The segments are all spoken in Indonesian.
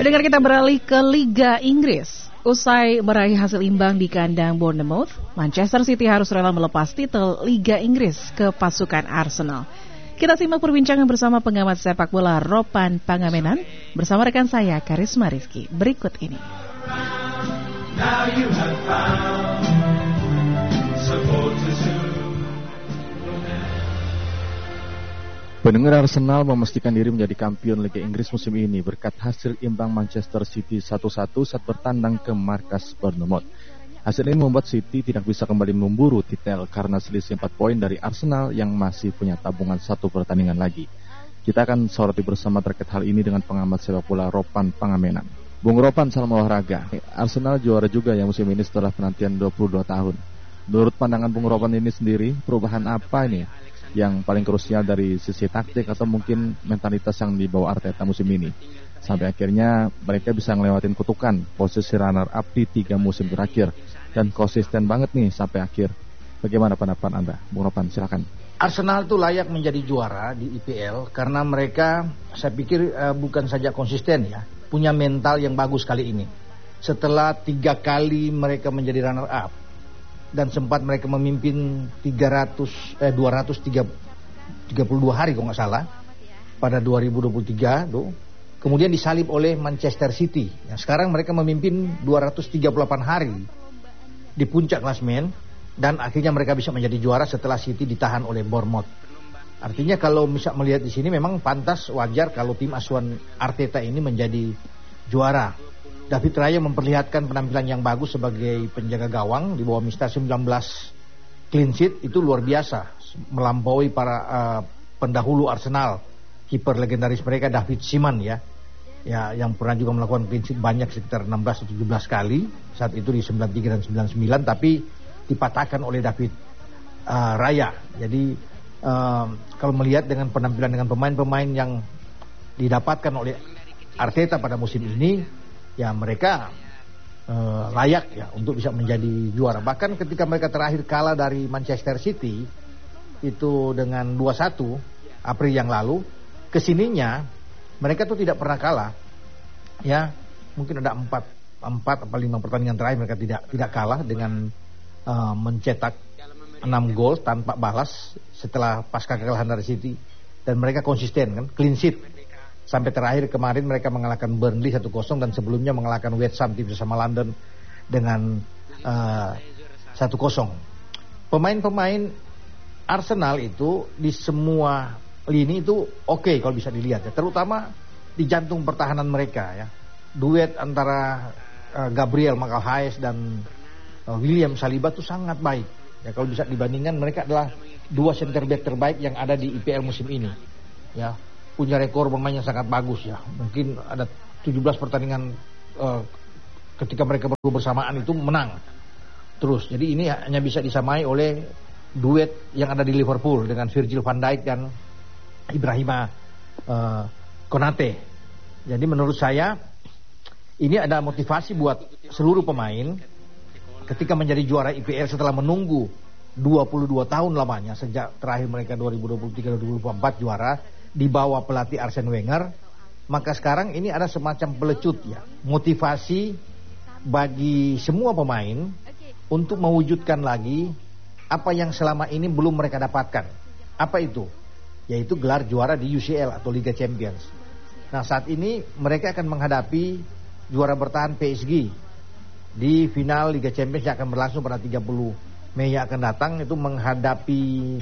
Pendengar, kita beralih ke Liga Inggris. Usai meraih hasil imbang di kandang Bournemouth, Manchester City harus rela melepas titel Liga Inggris ke pasukan Arsenal. Kita simak perbincangan bersama pengamat sepak bola Ropan Pangamenan bersama rekan saya Karisma Rizky berikut ini. Pendengar, Arsenal memastikan diri menjadi kampion Liga Inggris musim ini berkat hasil imbang Manchester City 1-1 saat bertandang ke markas Bournemouth. Hasil ini membuat City tidak bisa kembali memburu titel karena selisih 4 poin dari Arsenal yang masih punya tabungan 1 pertandingan lagi. Kita akan soroti bersama terkait hal ini dengan pengamat sepak bola Ropan Pangamenan. Bung Ropan, salam olahraga. Arsenal juara juga ya musim ini setelah penantian 22 tahun. Menurut pandangan Bung Ropan ini sendiri, perubahan apa ini yang paling krusial dari sisi taktik atau mungkin mentalitas yang dibawa Arteta musim ini sampai akhirnya mereka bisa ngelewatin kutukan posisi runner up di 3 musim terakhir dan konsisten banget nih sampai akhir. Bagaimana pendapat Anda, Bung Ropan? Silakan. Arsenal tuh layak menjadi juara di IPL karena mereka, saya pikir bukan saja konsisten ya, punya mental yang bagus kali ini. Setelah 3 kali mereka menjadi runner up dan sempat mereka memimpin 232 hari kalau nggak salah pada 2023 tuh. Kemudian disalib oleh Manchester City. Nah, sekarang mereka memimpin 238 hari di puncak klasemen dan akhirnya mereka bisa menjadi juara setelah City ditahan oleh Bournemouth. Artinya kalau bisa melihat di sini memang pantas, wajar kalau tim asuhan Arteta ini menjadi juara. David Raya memperlihatkan penampilan yang bagus sebagai penjaga gawang di bawah Mister 19 clean sheet itu luar biasa, melampaui para pendahulu Arsenal, kiper legendaris mereka David Seaman ya yang pernah juga melakukan clean sheet banyak sekitar 16 atau 17 kali saat itu di 93 dan 99, tapi dipatahkan oleh David Raya. Jadi kalau melihat dengan penampilan dengan pemain-pemain yang didapatkan oleh Arteta pada musim ini, ya mereka layak ya untuk bisa menjadi juara. Bahkan ketika mereka terakhir kalah dari Manchester City itu dengan 2-1 April yang lalu, kesininya mereka tuh tidak pernah kalah. Ya, mungkin ada 4 atau 5 pertandingan terakhir mereka tidak kalah dengan mencetak 6 gol tanpa balas setelah pasca kekalahan dari City, dan mereka konsisten kan, clean sheet. Sampai terakhir kemarin mereka mengalahkan Burnley 1-0 dan sebelumnya mengalahkan West Ham tim bersama London dengan 1-0. Pemain-pemain Arsenal itu di semua lini itu oke kalau bisa dilihat ya, terutama di jantung pertahanan mereka ya. Duet antara Gabriel Magalhaes dan William Saliba itu sangat baik. Ya, kalau bisa dibandingkan mereka adalah 2 center back terbaik yang ada di IPL musim ini. Ya, punya rekor bermain yang sangat bagus ya. Mungkin ada 17 pertandingan ketika mereka berdua bersamaan itu menang terus. Jadi ini hanya bisa disamai oleh duet yang ada di Liverpool dengan Virgil van Dijk dan Ibrahima Konate. Jadi menurut saya ini ada motivasi buat seluruh pemain ketika menjadi juara IPL setelah menunggu 22 tahun lamanya sejak terakhir mereka 2023-2024 juara di bawah pelatih Arsene Wenger. Maka sekarang ini ada semacam pelecut ya, motivasi bagi semua pemain untuk mewujudkan lagi apa yang selama ini belum mereka dapatkan. Apa itu? Yaitu gelar juara di UCL atau Liga Champions. Nah, saat ini mereka akan menghadapi juara bertahan PSG di final Liga Champions yang akan berlangsung pada 30 Mei yang akan datang, itu menghadapi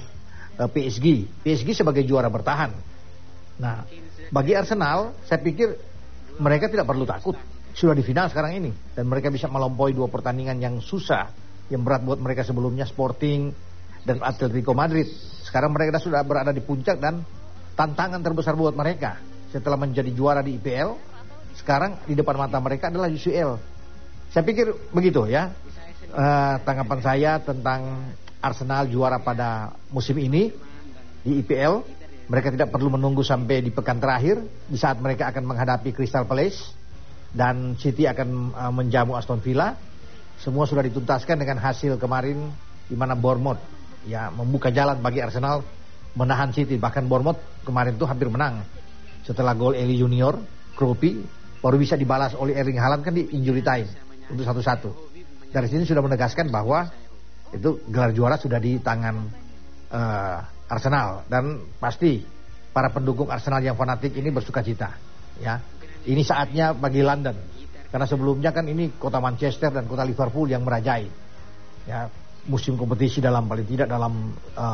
PSG sebagai juara bertahan. Nah, bagi Arsenal, saya pikir mereka tidak perlu takut. Sudah di final sekarang ini. Dan mereka bisa melampaui 2 pertandingan yang susah, yang berat buat mereka sebelumnya, Sporting dan Atletico Madrid. Sekarang mereka sudah berada di puncak dan tantangan terbesar buat mereka setelah menjadi juara di IPL, sekarang di depan mata mereka adalah UCL. Saya pikir begitu ya. Tanggapan saya tentang Arsenal juara pada musim ini di IPL. Mereka tidak perlu menunggu sampai di pekan terakhir di saat mereka akan menghadapi Crystal Palace dan City akan menjamu Aston Villa. Semua sudah dituntaskan dengan hasil kemarin di mana Bournemouth ya membuka jalan bagi Arsenal menahan City. Bahkan Bournemouth kemarin itu hampir menang setelah gol Eli Junior, Kropi baru bisa dibalas oleh Erling Haaland kan di injury time untuk 1-1. Dari sini sudah menegaskan bahwa itu gelar juara sudah di tangan Arsenal, dan pasti para pendukung Arsenal yang fanatik ini bersukacita. Ya, ini saatnya bagi London, karena sebelumnya kan ini kota Manchester dan kota Liverpool yang merajai. Ya, musim kompetisi paling tidak dalam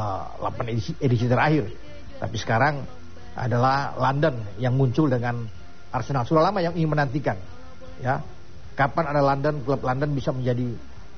8 edisi terakhir. Tapi sekarang adalah London yang muncul dengan Arsenal. Sudah lama yang ingin menantikan. Ya, kapan ada klub London bisa menjadi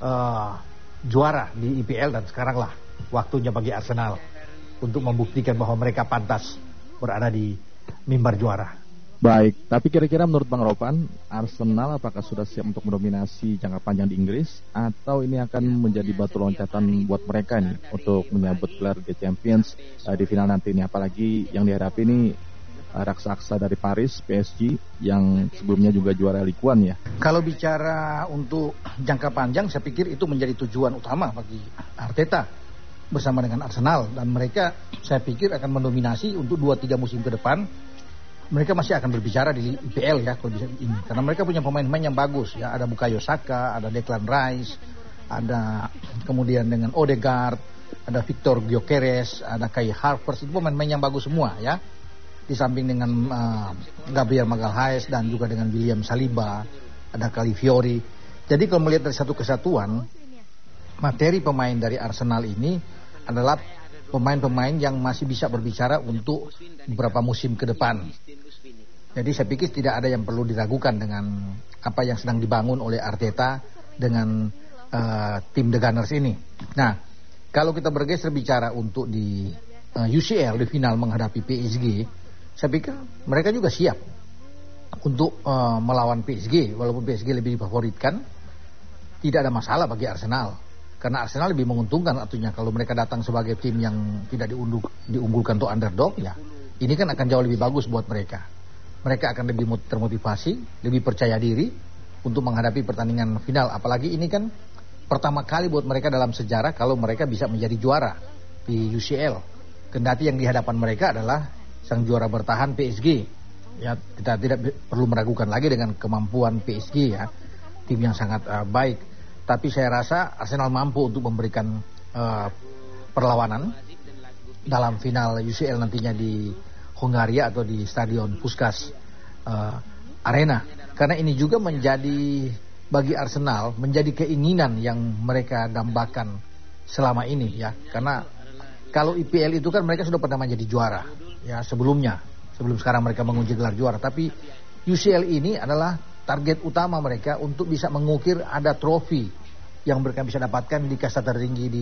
juara di IPL, dan sekaranglah waktunya bagi Arsenal untuk membuktikan bahwa mereka pantas berada di mimbar juara. Baik, tapi kira-kira menurut Bang Ropan, Arsenal apakah sudah siap untuk mendominasi jangka panjang di Inggris, atau ini akan menjadi batu loncatan buat mereka nih untuk menyambut gelar Liga Champions di final nanti ini, apalagi yang dihadapi ini raksasa dari Paris, PSG, yang sebelumnya juga juara Ligue 1 ya. Kalau bicara untuk jangka panjang, saya pikir itu menjadi tujuan utama bagi Arteta bersama dengan Arsenal, dan mereka saya pikir akan mendominasi untuk 2-3 musim ke depan. Mereka masih akan berbicara di IPL ya kalau bisa ini, karena mereka punya pemain-pemain yang bagus ya. Ada Bukayo Saka, ada Declan Rice, ada kemudian dengan Odegaard, ada Victor Gyökeres, ada Kai Havertz, itu pemain-pemain yang bagus semua ya. Di samping dengan Gabriel Magalhaes dan juga dengan William Saliba, ada Calafiori. Jadi kalau melihat dari satu kesatuan, materi pemain dari Arsenal ini adalah pemain-pemain yang masih bisa berbicara untuk beberapa musim ke depan. Jadi saya pikir tidak ada yang perlu diragukan dengan apa yang sedang dibangun oleh Arteta dengan tim The Gunners ini. Nah, kalau kita bergeser bicara untuk di UCL di final menghadapi PSG, saya pikir mereka juga siap untuk melawan PSG. Walaupun PSG lebih difavoritkan, tidak ada masalah bagi Arsenal, karena Arsenal lebih menguntungkan artinya kalau mereka datang sebagai tim yang tidak diunggulkan untuk underdog ya. Ini kan akan jauh lebih bagus buat mereka. Mereka akan lebih termotivasi, lebih percaya diri untuk menghadapi pertandingan final. Apalagi ini kan pertama kali buat mereka dalam sejarah kalau mereka bisa menjadi juara di UCL. Kendati yang di hadapan mereka adalah sang juara bertahan PSG. Ya, kita tidak perlu meragukan lagi dengan kemampuan PSG ya, tim yang sangat baik. Tapi saya rasa Arsenal mampu untuk memberikan perlawanan dalam final UCL nantinya di Hungaria atau di Stadion Puskás Arena. Karena ini juga menjadi bagi Arsenal menjadi keinginan yang mereka dambakan selama ini ya. Karena kalau IPL itu kan mereka sudah pernah menjadi juara ya sebelum sekarang mereka menguji gelar juara. Tapi UCL ini adalah target utama mereka untuk bisa mengukir ada trofi yang mereka bisa dapatkan di kasta tertinggi di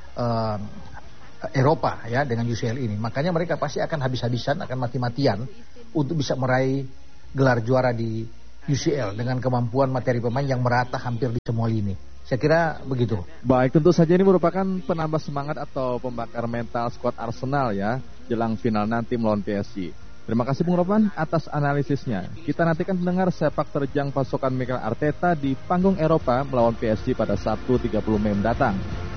Eropa ya dengan UCL ini. Makanya mereka pasti akan habis-habisan, akan mati-matian untuk bisa meraih gelar juara di UCL dengan kemampuan materi pemain yang merata hampir di semua lini. Saya kira begitu. Baik, tentu saja ini merupakan penambah semangat atau pembakar mental skuad Arsenal ya jelang final nanti melawan PSG. Terima kasih Bung Ropan atas analisisnya. Kita nantikan mendengar sepak terjang pasukan Mikel Arteta di panggung Eropa melawan PSG pada Sabtu 30 Mei mendatang.